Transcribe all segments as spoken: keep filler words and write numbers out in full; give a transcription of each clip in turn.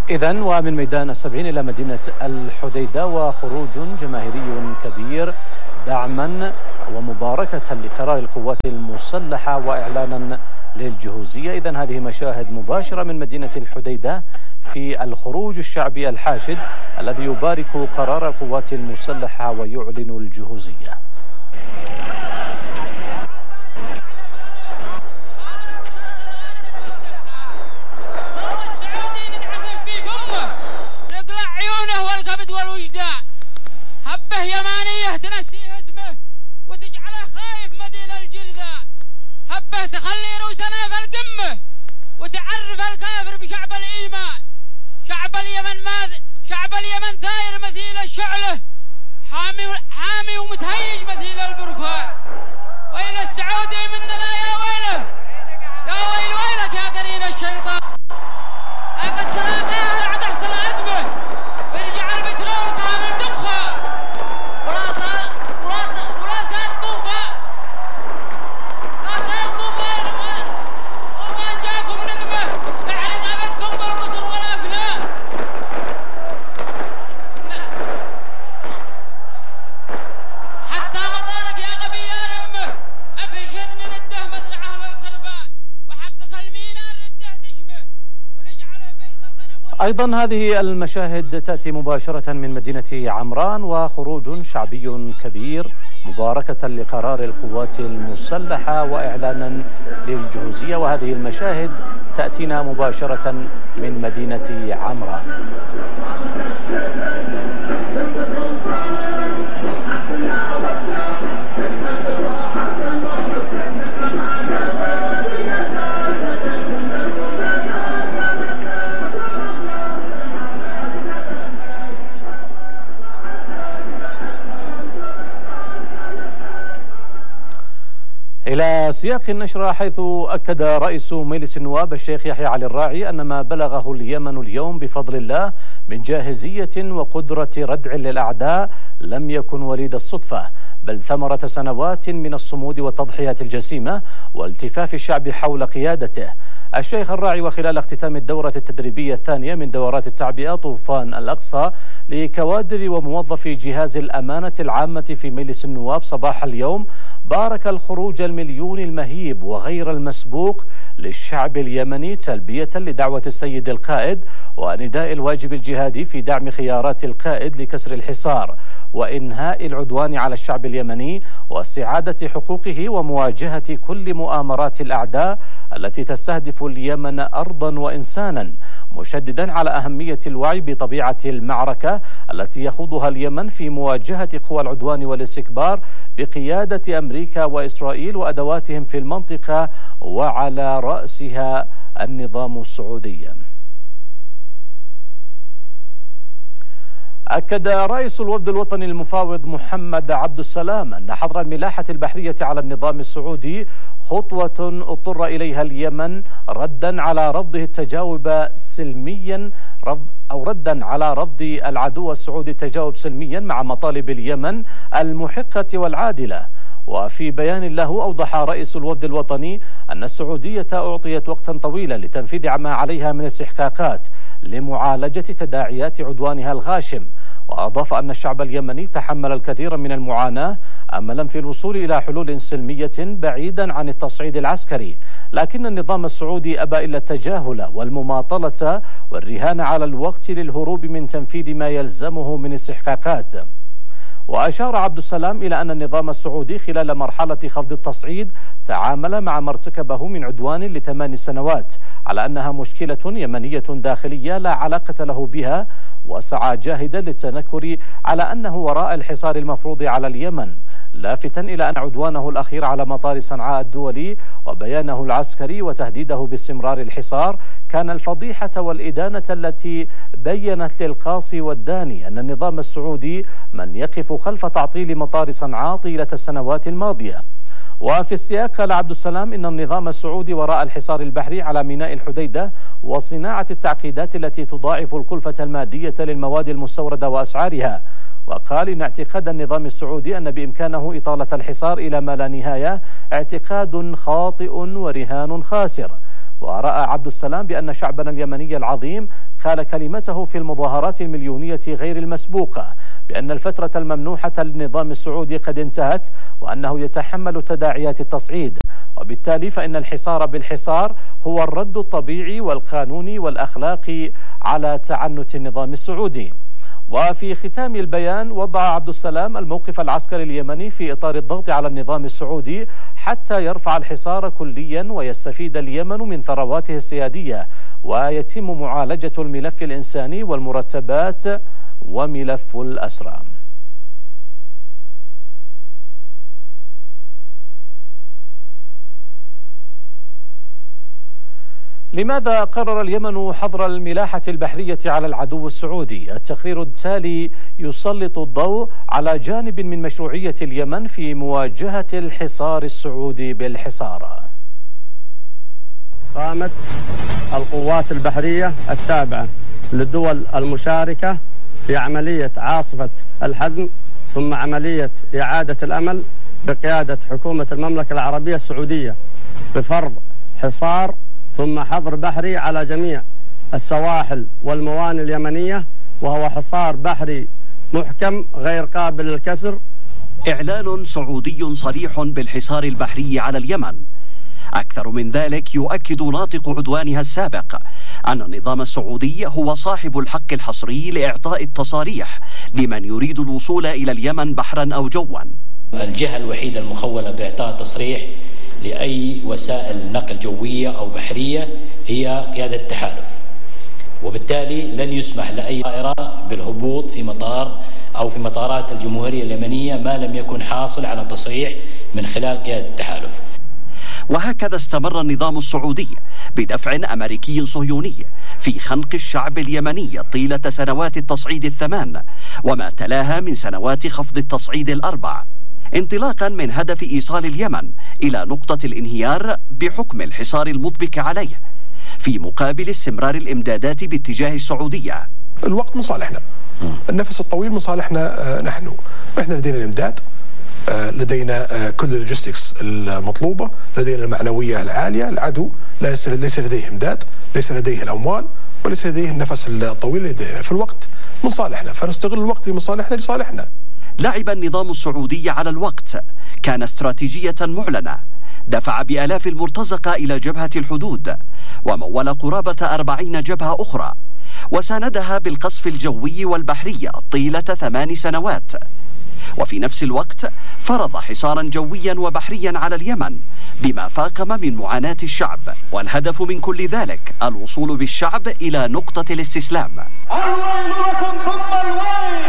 إذن ومن ميدان السبعين إلى مدينة الحديدة، وخروج جماهيري كبير دعما ومباركة لقرار القوات المسلحة وإعلانا للجهوزية. إذن هذه مشاهد مباشرة من مدينة الحديدة في الخروج الشعبي الحاشد الذي يبارك قرار القوات المسلحة ويعلن الجهوزية. هبه يمانية تنسيه اسمه وتجعله خايف مذيل الجرذة، هبه تخلي روسنا في القمة وتعرف الكافر بشعب الإيمان. شعب اليمن ماذ شعب اليمن ثاير مثيل الشعلة، حامي حامي ومتهيج مثيل البركان. ويل السعودي مننا يا ويله، يا ويل ويلك يا قرين الشيطان. أقصر الظاهر عد أحسن أزمه ويرجع البترول كامل دخان، ولا صار ولا ولا صار طوفان، لا صار طوفان. طوفان جاكم نقمة يحرق أبدكم بالقصر والأفناء. حتى مطارك يا غبي يا رمه أبشر نرده مزرعة للخربان، وحقق الميناء رده تشمه ونجعله بيت الغنم. أيضا هذه المشاهد تأتي مباشرة من مدينة عمران، وخروج شعبي كبير مباركة لقرار القوات المسلحة وإعلانا للجهوزية. وهذه المشاهد تأتينا مباشرة من مدينة عمران. إلى سياق النشرة، حيث أكد رئيس مجلس النواب الشيخ يحيى علي الراعي أن ما بلغه اليمن اليوم بفضل الله من جاهزية وقدرة ردع للأعداء لم يكن وليد الصدفة، بل ثمرة سنوات من الصمود والتضحيات الجسيمة والتفاف الشعب حول قيادته. الشيخ الراعي وخلال اختتام الدورة التدريبية الثانية من دورات التعبئة طوفان الأقصى لكوادر وموظفي جهاز الأمانة العامة في مجلس النواب صباح اليوم، بارك الخروج المليوني المهيب وغير المسبوق للشعب اليمني تلبية لدعوة السيد القائد ونداء الواجب الجهادي في دعم خيارات القائد لكسر الحصار وإنهاء العدوان على الشعب اليمني واستعادة حقوقه ومواجهة كل مؤامرات الأعداء التي تستهدف اليمن أرضا وإنسانا، مشددا على أهمية الوعي بطبيعة المعركة التي يخوضها اليمن في مواجهة قوى العدوان والاستكبار بقيادة أمريكا وإسرائيل وأدواتهم في المنطقة، وعلى رأسها النظام السعودي. أكد رئيس الوفد الوطني المفاوض محمد عبد السلام أن حظر الملاحة البحرية على النظام السعودي خطوة اضطر إليها اليمن ردا على رفضه التجاوب سلميا رفض أو ردا على رفض العدو السعودي التجاوب سلميا مع مطالب اليمن المحقة والعادلة. وفي بيان له أوضح رئيس الوفد الوطني أن السعودية أعطيت وقتا طويلا لتنفيذ ما عليها من استحقاقات لمعالجة تداعيات عدوانها الغاشم، وأضاف أن الشعب اليمني تحمل الكثير من المعاناة أملا في الوصول إلى حلول سلمية بعيدا عن التصعيد العسكري، لكن النظام السعودي أبى إلا التجاهل والمماطلة والرهان على الوقت للهروب من تنفيذ ما يلزمه من استحقاقات. وأشار عبد السلام إلى أن النظام السعودي خلال مرحلة خفض التصعيد تعامل مع ما ارتكبه من عدوان لثمان سنوات على أنها مشكلة يمنية داخلية لا علاقة له بها، وسعى جاهدا للتنكر على أنه وراء الحصار المفروض على اليمن، لافتا إلى أن عدوانه الأخير على مطار صنعاء الدولي وبيانه العسكري وتهديده باستمرار الحصار كان الفضيحة والإدانة التي بينت للقاصي والداني أن النظام السعودي من يقف خلف تعطيل مطار صنعاء طيلة السنوات الماضية. وفي السياق قال عبد السلام إن النظام السعودي وراء الحصار البحري على ميناء الحديدة وصناعة التعقيدات التي تضاعف الكلفة المادية للمواد المستوردة وأسعارها. وقال إن اعتقاد النظام السعودي أن بإمكانه إطالة الحصار إلى ما لا نهاية اعتقاد خاطئ ورهان خاسر. ورأى عبد السلام بأن شعبنا اليمني العظيم خال كلمته في المظاهرات المليونية غير المسبوقة بأن الفترة الممنوحة للنظام السعودي قد انتهت وأنه يتحمل تداعيات التصعيد، وبالتالي فإن الحصار بالحصار هو الرد الطبيعي والقانوني والأخلاقي على تعنت النظام السعودي. وفي ختام البيان وضع عبد السلام الموقف العسكري اليمني في إطار الضغط على النظام السعودي حتى يرفع الحصار كليا ويستفيد اليمن من ثرواته السيادية ويتم معالجة الملف الإنساني والمرتبات وملف الأسرى. لماذا قرر اليمن حظر الملاحة البحرية على العدو السعودي؟ التقرير التالي يسلط الضوء على جانب من مشروعية اليمن في مواجهة الحصار السعودي بالحصار. قامت القوات البحرية التابعة للدول المشاركة في عملية عاصفة الحزم ثم عملية إعادة الأمل بقيادة حكومة المملكة العربية السعودية بفرض حصار ثم حظر بحري على جميع السواحل والموانئ اليمنية، وهو حصار بحري محكم غير قابل للكسر. إعلان سعودي صريح بالحصار البحري على اليمن. أكثر من ذلك، يؤكد ناطق عدوانها السابق أن النظام السعودي هو صاحب الحق الحصري لإعطاء التصاريح لمن يريد الوصول إلى اليمن بحرا أو جوا. الجهة الوحيدة المخولة بإعطاء تصريح لأي وسائل نقل جوية أو بحرية هي قيادة التحالف، وبالتالي لن يسمح لأي طائرة بالهبوط في مطار أو في مطارات الجمهورية اليمنية ما لم يكن حاصل على تصريح من خلال قيادة التحالف. وهكذا استمر النظام السعودي بدفع أمريكي صهيوني في خنق الشعب اليمني طيلة سنوات التصعيد الثمان وما تلاها من سنوات خفض التصعيد الأربع، انطلاقا من هدف إيصال اليمن إلى نقطة الانهيار بحكم الحصار المطبق عليه في مقابل استمرار الإمدادات باتجاه السعودية. الوقت من صالحنا، النفس الطويل من صالحنا. نحن نحن لدينا الإمداد، لدينا كل اللوجيستكس المطلوبة، لدينا المعنوية العالية. العدو ليس ليس لديه إمداد، ليس لديه الأموال، وليس لديه النفس الطويل لدينا. في الوقت من صالحنا، فنستغل الوقت لمصالحنا لصالحنا. لعب النظام السعودي على الوقت، كان استراتيجية معلنة، دفع بآلاف المرتزقة إلى جبهة الحدود ومول قرابة أربعين جبهة أخرى وساندها بالقصف الجوي والبحري طيلة ثمان سنوات، وفي نفس الوقت فرض حصارا جويا وبحريا على اليمن بما فاقم من معاناة الشعب، والهدف من كل ذلك الوصول بالشعب إلى نقطة الاستسلام. الويل لكم ثم الويل،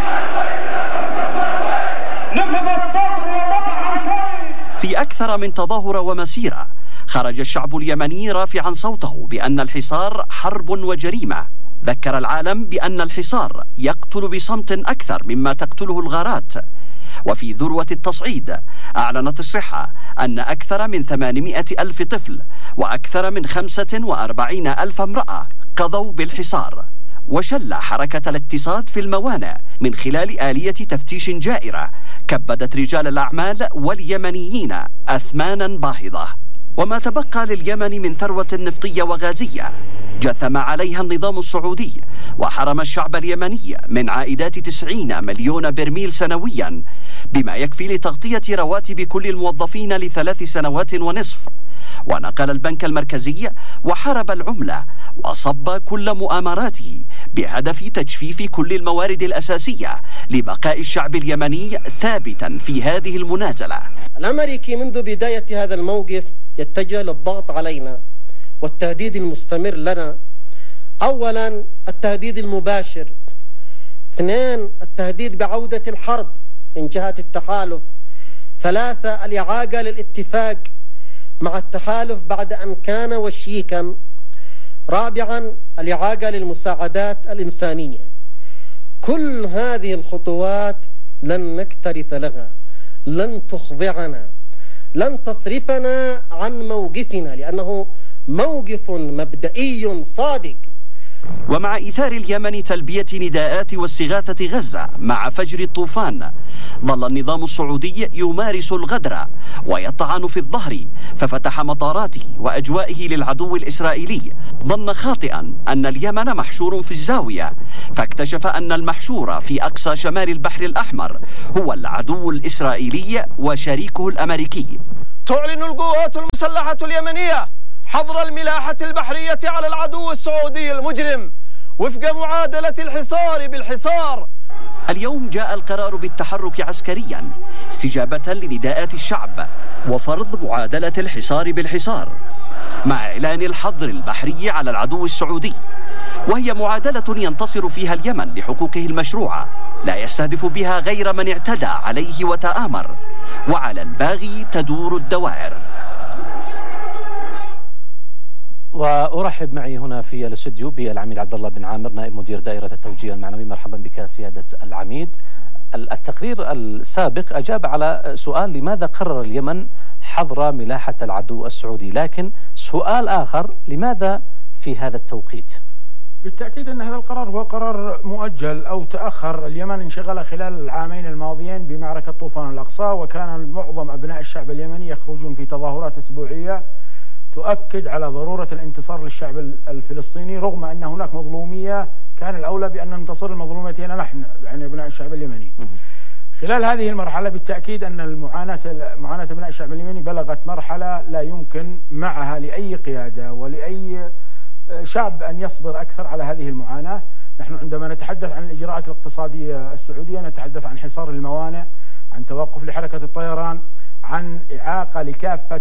نفذ الصبر وطبع الكيد. في أكثر من تظاهرة ومسيرة خرج الشعب اليمني رافعا صوته بأن الحصار حرب وجريمة. ذكر العالم بأن الحصار يقتل بصمت أكثر مما تقتله الغارات. وفي ذروة التصعيد أعلنت الصحة أن أكثر من ثمانمائة ألف طفل وأكثر من خمسة وأربعين ألف امرأة قضوا بالحصار. وشل حركة الاقتصاد في الموانئ من خلال آلية تفتيش جائرة كبدت رجال الأعمال واليمنيين أثمانا باهظة. وما تبقى لليمن من ثروة نفطية وغازية جثم عليها النظام السعودي وحرم الشعب اليمني من عائدات تسعين مليون برميل سنويا، بما يكفي لتغطية رواتب كل الموظفين لثلاث سنوات ونصف. ونقل البنك المركزي وحارب العملة وصب كل مؤامراته بهدف تجفيف كل الموارد الأساسية لبقاء الشعب اليمني ثابتا في هذه المنازلة. الأمريكي منذ بداية هذا الموقف يتجه للضغط علينا والتهديد المستمر لنا. أولا التهديد المباشر، اثنين التهديد بعودة الحرب من جهة التحالف، ثلاثة الإعاقة للاتفاق مع التحالف بعد أن كان وشيكا، رابعا الإعاقة للمساعدات الإنسانية. كل هذه الخطوات لن نكترث لها، لن تخضعنا، لن تصرفنا عن موقفنا، لأنه موقف مبدئي صادق ومع إيثار اليمن تلبية نداءات واستغاثة غزة مع فجر الطوفان، ظل النظام السعودي يمارس الغدر ويطعن في الظهر، ففتح مطاراته وأجوائه للعدو الإسرائيلي. ظن خاطئا أن اليمن محشور في الزاوية، فاكتشف أن المحشور في أقصى شمال البحر الأحمر هو العدو الإسرائيلي وشريكه الأمريكي. تعلن القوات المسلحة اليمنية حظر الملاحة البحرية على العدو السعودي المجرم وفق معادلة الحصار بالحصار. اليوم جاء القرار بالتحرك عسكريا استجابة لنداءات الشعب وفرض معادلة الحصار بالحصار، مع إعلان الحظر البحري على العدو السعودي، وهي معادلة ينتصر فيها اليمن لحقوقه المشروعة، لا يستهدف بها غير من اعتدى عليه وتآمر، وعلى الباغي تدور الدوائر. وأرحب معي هنا في الاستوديو بالعميد عبد الله بن عامر، نائب مدير دائرة التوجيه المعنوي. مرحبا بك سيادة العميد. التقرير السابق أجاب على سؤال لماذا قرر اليمن حظر ملاحة العدو السعودي، لكن سؤال آخر، لماذا في هذا التوقيت؟ بالتأكيد أن هذا القرار هو قرار مؤجل أو تأخر. اليمن انشغل خلال العامين الماضيين بمعركة طوفان الأقصى، وكان معظم أبناء الشعب اليمني يخرجون في تظاهرات أسبوعية تؤكد على ضرورة الانتصار للشعب الفلسطيني، رغم أن هناك مظلومية كان الأولى بأن ننتصر. المظلومية نحن يعني أبناء الشعب اليمني. خلال هذه المرحلة بالتأكيد أن المعاناة معاناة أبناء الشعب اليمني بلغت مرحلة لا يمكن معها لأي قيادة ولأي شعب أن يصبر أكثر على هذه المعاناة. نحن عندما نتحدث عن الإجراءات الاقتصادية السعودية نتحدث عن حصار الموانئ، عن توقف لحركة الطيران، عن إعاقة لكافة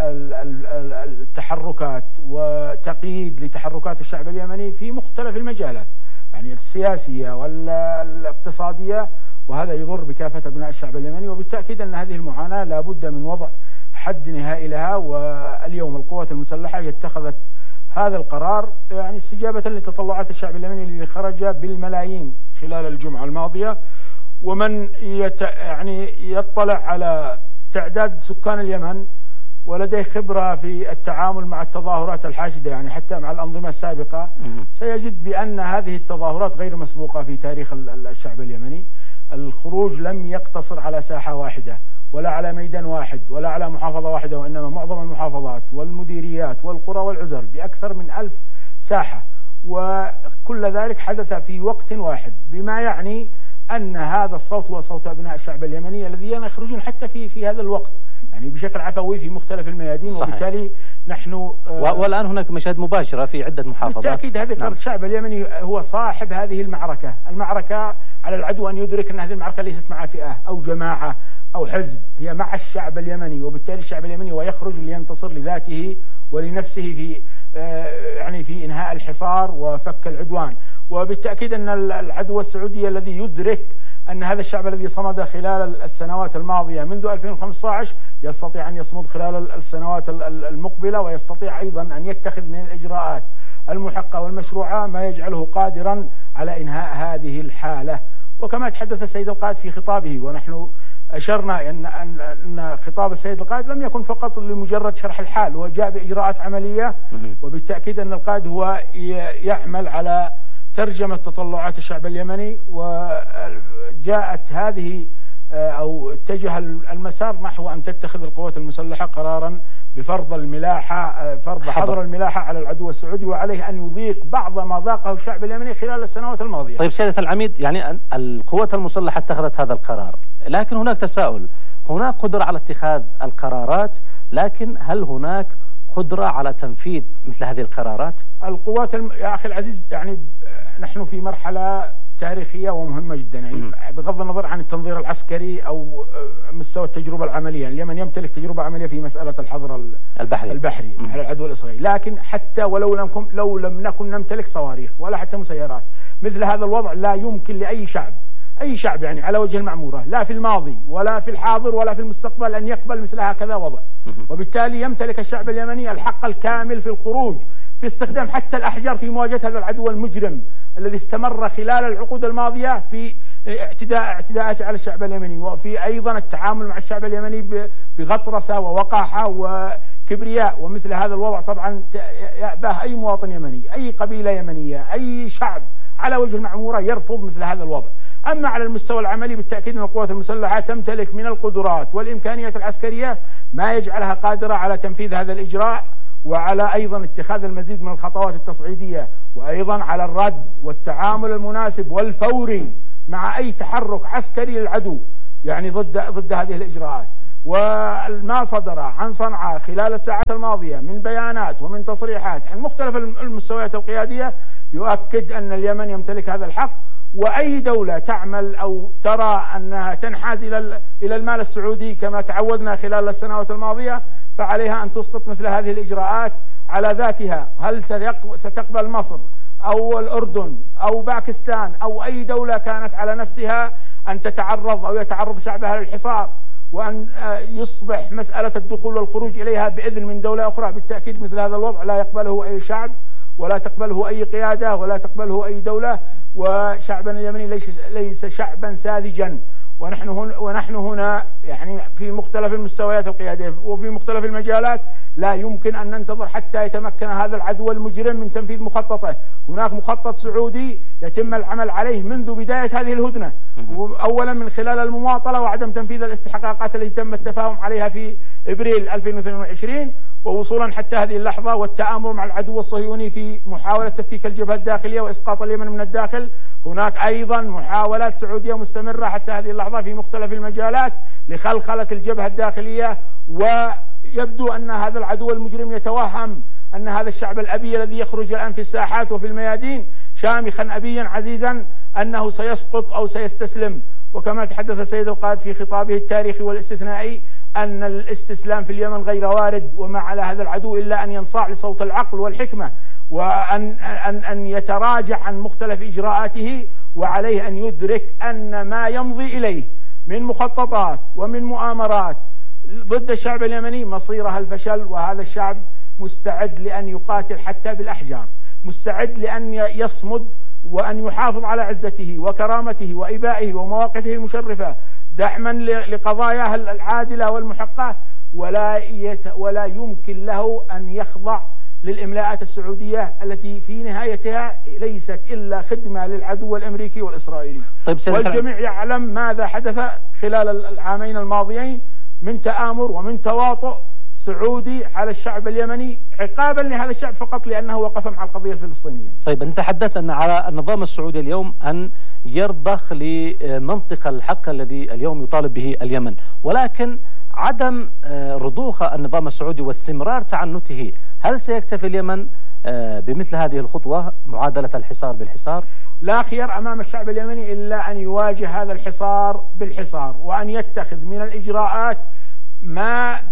التحركات وتقييد لتحركات الشعب اليمني في مختلف المجالات، يعني السياسية والاقتصادية، وهذا يضر بكافة أبناء الشعب اليمني. وبالتأكيد أن هذه المعاناة لا بد من وضع حد نهائي لها، واليوم القوات المسلحة اتخذت هذا القرار يعني استجابة لتطلعات الشعب اليمني اللي خرج بالملايين خلال الجمعة الماضية. ومن يت يعني يطلع على تعداد سكان اليمن ولديه خبرة في التعامل مع التظاهرات الحاشدة، يعني حتى مع الأنظمة السابقة، سيجد بأن هذه التظاهرات غير مسبوقة في تاريخ الشعب اليمني. الخروج لم يقتصر على ساحة واحدة ولا على ميدان واحد ولا على محافظة واحدة، وإنما معظم المحافظات والمديريات والقرى والعزل بأكثر من ألف ساحة، وكل ذلك حدث في وقت واحد، بما يعني أن هذا الصوت هو صوت أبناء الشعب اليمني الذين يخرجون حتى في في هذا الوقت يعني بشكل عفوي في مختلف الميادين. صحيح. وبالتالي نحن آه والآن هناك مشاهد مباشرة في عدة محافظات. بالتأكيد هذا نعم. الشعب اليمني هو صاحب هذه المعركة. المعركة على العدو أن يدرك أن هذه المعركة ليست مع فئة أو جماعة أو حزب، هي مع الشعب اليمني، وبالتالي الشعب اليمني ويخرج لينتصر لذاته ولنفسه في آه يعني في إنهاء الحصار وفك العدوان. وبالتأكيد أن العدو السعودي الذي يدرك أن هذا الشعب الذي صمد خلال السنوات الماضية منذ ألفين وخمسة عشر يستطيع أن يصمد خلال السنوات المقبلة، ويستطيع أيضا أن يتخذ من الإجراءات المحقة والمشروعة ما يجعله قادرا على إنهاء هذه الحالة. وكما تحدث السيد القائد في خطابه، ونحن أشرنا أن أن خطاب السيد القائد لم يكن فقط لمجرد شرح الحال، هو جاء بإجراءات عملية، وبالتأكيد أن القائد هو يعمل على ترجمة تطلعات الشعب اليمني. وجاءت هذه أو اتجه المسار نحو أن تتخذ القوات المسلحة قرارا بفرض الملاحة فرض حظر الملاحة على العدو السعودي، وعليه أن يضيق بعض ما ذاقه الشعب اليمني خلال السنوات الماضية. طيب سيادة العميد، يعني القوات المسلحة اتخذت هذا القرار، لكن هناك تساؤل، هناك قدرة على اتخاذ القرارات، لكن هل هناك قدرة على تنفيذ مثل هذه القرارات؟ القوات الم... يا أخي العزيز، يعني نحن في مرحلة تاريخية ومهمة جدا، يعني بغض النظر عن التنظير العسكري أو مستوى التجربة العملية. اليمن يمتلك تجربة عملية في مسألة الحظر البحري, البحري على العدو الإسرائيلي، لكن حتى ولو لم لو لم نكن نمتلك صواريخ ولا حتى مسيرات، مثل هذا الوضع لا يمكن لأي شعب أي شعب يعني على وجه المعمورة، لا في الماضي ولا في الحاضر ولا في المستقبل، أن يقبل مثل هكذا وضع. وبالتالي يمتلك الشعب اليمني الحق الكامل في الخروج، في استخدام حتى الأحجار في مواجهة هذا العدو المجرم الذي استمر خلال العقود الماضية في اعتداء اعتداءات على الشعب اليمني، وفي أيضا التعامل مع الشعب اليمني بغطرسة ووقاحة كبرياء. ومثل هذا الوضع طبعا يأباه أي مواطن يمني، أي قبيلة يمنية، أي شعب على وجه المعمورة يرفض مثل هذا الوضع. أما على المستوى العملي بالتأكيد أن القوات المسلحة تمتلك من القدرات والإمكانيات العسكرية ما يجعلها قادرة على تنفيذ هذا الإجراء، وعلى أيضا اتخاذ المزيد من الخطوات التصعيدية، وأيضا على الرد والتعامل المناسب والفوري مع أي تحرك عسكري للعدو يعني ضد ضد هذه الإجراءات. وما صدر عن صنعاء خلال الساعات الماضية من بيانات ومن تصريحات عن مختلف المستويات القيادية يؤكد أن اليمن يمتلك هذا الحق، وأي دولة تعمل أو ترى أنها تنحاز إلى إلى المال السعودي كما تعودنا خلال السنوات الماضية فعليها أن تسقط مثل هذه الإجراءات على ذاتها. هل ستقبل مصر أو الأردن أو باكستان أو أي دولة كانت على نفسها أن تتعرض أو يتعرض شعبها للحصار وأن يصبح مسألة الدخول والخروج إليها بإذن من دولة أخرى؟ بالتأكيد مثل هذا الوضع لا يقبله أي شعب ولا تقبله أي قيادة ولا تقبله أي دولة. وشعبنا اليمني ليس ليس شعبا ساذجا، ونحن هنا ونحن هنا يعني في مختلف المستويات القيادية وفي مختلف المجالات لا يمكن أن ننتظر حتى يتمكن هذا العدو المجرم من تنفيذ مخططه. هناك مخطط سعودي يتم العمل عليه منذ بداية هذه الهدنة، أولا من خلال المماطلة وعدم تنفيذ الاستحقاقات التي تم التفاهم عليها في إبريل ألفين واثنين وعشرين، ووصولا حتى هذه اللحظة والتآمر مع العدو الصهيوني في محاولة تفكيك الجبهة الداخلية وإسقاط اليمن من الداخل. هناك أيضا محاولات سعودية مستمرة حتى هذه اللحظة في مختلف المجالات لخلخلة الجبهة الداخلية، ويبدو أن هذا العدو المجرم يتوهم أن هذا الشعب الأبي الذي يخرج الآن في الساحات وفي الميادين شامخا أبيا عزيزا أنه سيسقط أو سيستسلم. وكما تحدث السيد القائد في خطابه التاريخي والاستثنائي أن الاستسلام في اليمن غير وارد، وما على هذا العدو إلا أن ينصاع لصوت العقل والحكمة وأن أن أن يتراجع عن مختلف إجراءاته، وعليه أن يدرك أن ما يمضي إليه من مخططات ومن مؤامرات ضد الشعب اليمني مصيرها الفشل. وهذا الشعب مستعد لأن يقاتل حتى بالأحجار، مستعد لأن يصمد وأن يحافظ على عزته وكرامته وإبائه ومواقفه المشرفة دعما لقضاياه العادلة والمحقة، ولا يت ولا يمكن له أن يخضع للإملاءات السعودية التي في نهايتها ليست إلا خدمة للعدو الأمريكي والإسرائيلي. طيب والجميع يعلم ماذا حدث خلال العامين الماضيين من تآمر ومن تواطؤ سعودي على الشعب اليمني عقابا لهذا الشعب فقط لأنه وقف مع القضية الفلسطينية. طيب أنت تحدثت أن على النظام السعودي اليوم أن يرضخ لمنطق الحق الذي اليوم يطالب به اليمن، ولكن عدم رضوخ النظام السعودي واستمرار تعنته، هل سيكتفي اليمن بمثل هذه الخطوة معادلة الحصار بالحصار؟ لا خيار أمام الشعب اليمني إلا أن يواجه هذا الحصار بالحصار، وأن يتخذ من الإجراءات ما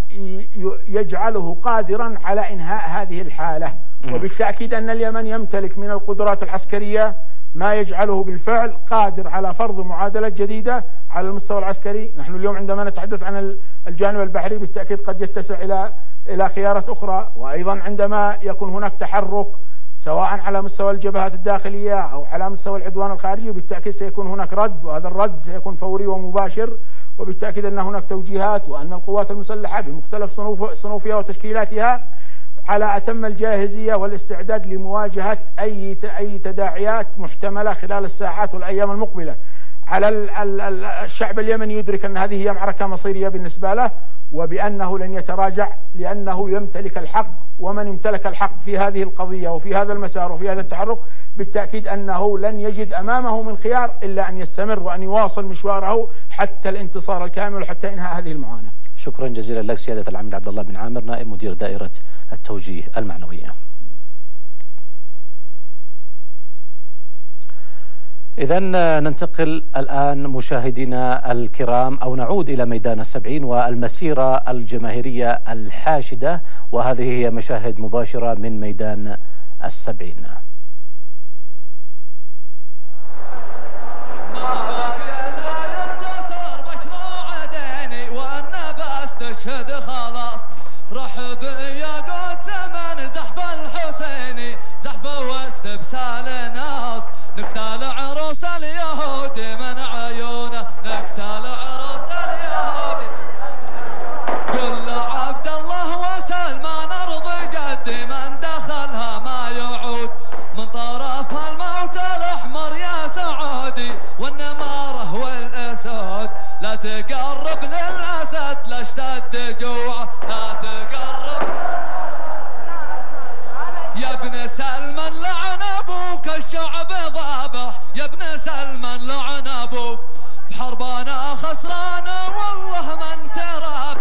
يجعله قادرا على إنهاء هذه الحالة. وبالتأكيد أن اليمن يمتلك من القدرات العسكرية ما يجعله بالفعل قادر على فرض معادلة جديدة على المستوى العسكري. نحن اليوم عندما نتحدث عن الجانب البحري بالتأكيد قد يتسع إلى إلى خيارات أخرى، وأيضا عندما يكون هناك تحرك سواء على مستوى الجبهات الداخلية أو على مستوى العدوان الخارجي بالتأكيد سيكون هناك رد، وهذا الرد سيكون فوري ومباشر. وبالتأكيد أن هناك توجيهات وأن القوات المسلحة بمختلف صنوف صنوفها وتشكيلاتها على أتم الجاهزية والاستعداد لمواجهة أي أي تداعيات محتملة خلال الساعات والأيام المقبلة. على الشعب اليمني يدرك أن هذه هي معركة مصيرية بالنسبة له، وبأنه لن يتراجع لأنه يمتلك الحق، ومن امتلك الحق في هذه القضية وفي هذا المسار وفي هذا التحرك بالتأكيد أنه لن يجد أمامه من خيار إلا أن يستمر وأن يواصل مشواره حتى الانتصار الكامل وحتى إنهاء هذه المعاناة. شكرا جزيلا لك سيادة العميد عبد الله بن عامر نائب مدير دائرة التوجيه المعنوية. إذن ننتقل الآن مشاهدينا الكرام أو نعود إلى ميدان السبعين والمسيرة الجماهيرية الحاشدة، وهذه هي مشاهد مباشرة من ميدان السبعين. استشهد خلاص رحب يا قد زمن زحف الحسيني زحف واستبسال ناس نقتال عروس اليهود من عيونه نقتال عروس اليهود قل عبد الله وسلمان الاحمر يا